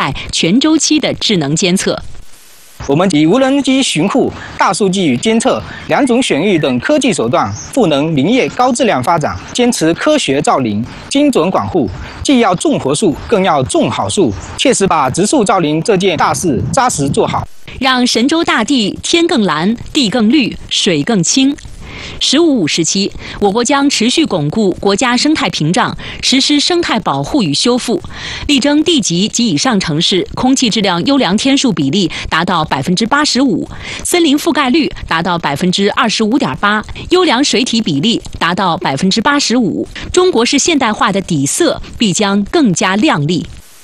态、全周期的智能监测。 我们以无人机巡护、大数据监测、2种选育等科技手段，赋能林业高质量发展，坚持科学造林、精准管护，既要种活树，更要种好树，切实把植树造林这件大事扎实做好， 让神州大地天更蓝、地更绿、水更清。15.5时期，我国将持续巩固国家生态屏障，实施生态保护与修复，力争地级及以上城市空气质量优良天数比例达到85%，森林覆盖率达到25.8%，优良水体比例达到85%。中国式现代化的底色必将更加亮丽。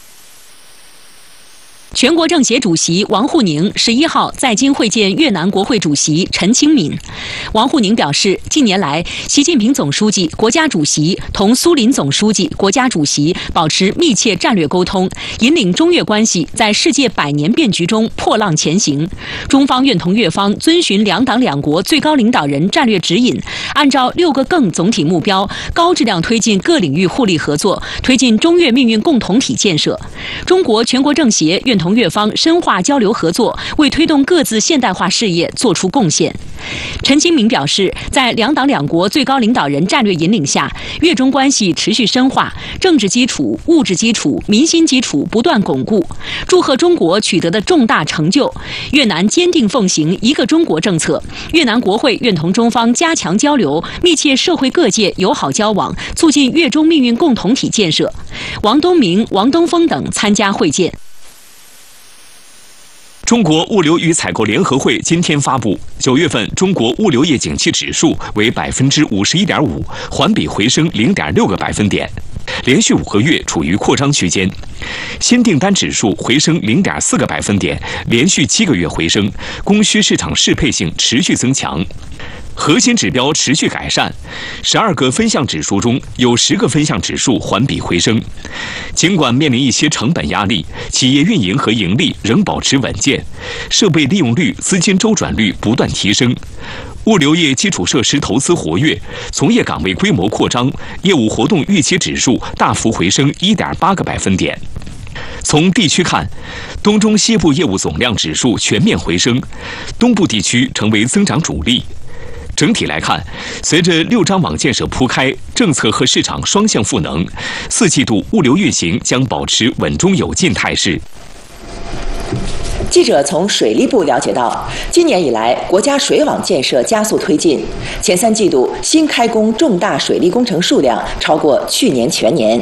全国政协主席王沪宁11号在京会见越南国会主席陈清敏。王沪宁表示，近年来，习近平总书记、国家主席同苏林总书记、国家主席保持密切战略沟通，引领中越关系在世界百年变局中破浪前行。中方愿同越方遵循两党两国最高领导人战略指引，按照6个更总体目标，高质量推进各领域互利合作，推进中越命运共同体建设。中国全国政协愿同越方深化交流合作，为推动各自现代化事业作出贡献。陈清敏表示，在两党两国最高领导人战略引领下，越中关系持续深化，政治基础、物质基础、民心基础不断巩固，祝贺中国取得的重大成就。越南坚定奉行一个中国政策，越南国会愿同中方加强交流，密切社会各界友好交往，促进越中命运共同体建设。王东明、王登峰等参加会见。 中国物流与采购联合会今天发布，9月份中国物流业景气指数为51.5%，环比回升0.6个百分点，连续5个月处于扩张区间。新订单指数回升0.4个百分点，连续7个月回升，供需市场适配性持续增强。核心指标持续改善，12个分项指数中有10个分项指数环比回升。尽管面临一些成本压力，企业运营和盈利仍保持稳健，设备利用率、资金周转率不断提升。物流业基础设施投资活跃，从业岗位规模扩张，业务活动预期指数大幅回升1.8个百分点。从地区看，东中西部业务总量指数全面回升，东部地区成为增长主力。整体来看，随着6张网建设铺开，政策和市场双向赋能，4季度物流运行将保持稳中有进态势。 记者从水利部了解到，今年以来，国家水网建设加速推进，前3季度新开工重大水利工程数量超过去年全年。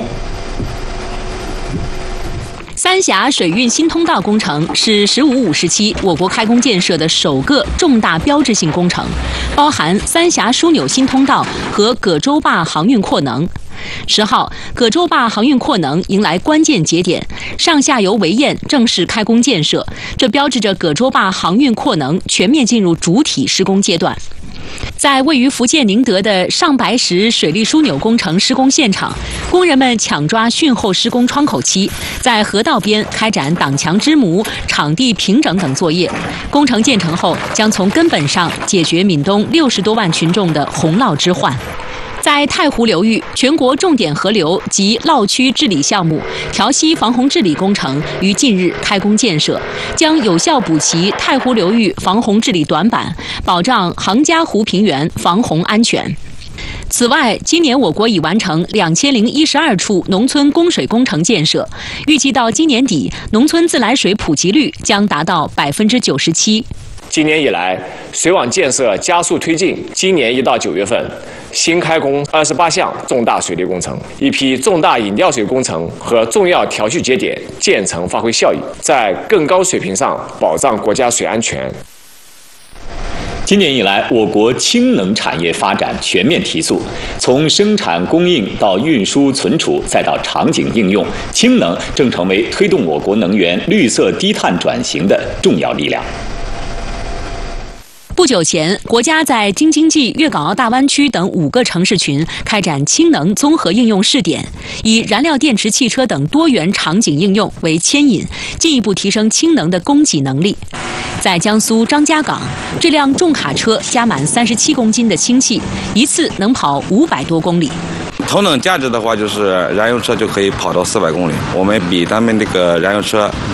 三峡水运新通道工程是15.5时期我国开工建设的首个重大标志性工程，包含三峡枢纽新通道和葛洲坝航运扩能。10号，葛洲坝航运扩能迎来关键节点，上下游围堰正式开工建设，这标志着葛洲坝航运扩能全面进入主体施工阶段。在位于福建宁德的上白石水利枢纽工程施工现场，工人们抢抓汛后施工窗口期，在河道边开展挡墙支模、场地平整等作业。工程建成后，将从根本上解决闽东60多万群众的洪涝之患。在太湖流域，全国重点河流及涝区治理项目调溪防洪治理工程于近日开工建设，将有效补齐太湖流域防洪治理短板，保障杭嘉湖平原防洪安全。此外，今年我国已完成2012处农村供水工程建设，预计到今年底，农村自来水普及率将达到97%。 今年以来，水网建设加速推进。今年1到9月份，新开工28项重大水利工程，一批重大引调水工程和重要调蓄节点建成发挥效益，在更高水平上保障国家水安全。 今年以来，我国氢能产业发展全面提速，从生产供应到运输存储，再到场景应用，氢能正成为推动我国能源绿色低碳转型的重要力量。 不久前，国家在京津冀粤港澳大湾区等5个城市群开展氢能综合应用试点，以燃料电池汽车等多元场景应用为牵引，进一步提升氢能的供给能力。在江苏张家港，这辆重卡车加满37公斤的氢气，一次能跑500多公里。 头等价值的话，就是燃油车就可以跑到400公里，我们比他们这个燃油车